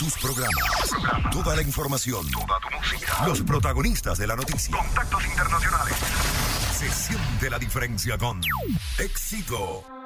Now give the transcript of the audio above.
tus programas, toda la información, toda tu música, los protagonistas de la noticia, contactos internacionales. Se siente la diferencia con Éxito.